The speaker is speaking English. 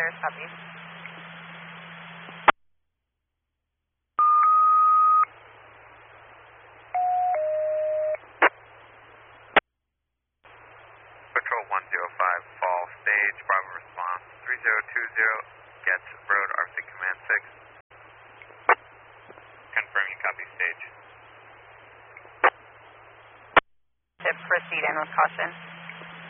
clear, copy. Patrol 105, fall stage, Bravo response 3020, get road RC Command 6. Confirming copy stage. To proceed in with caution.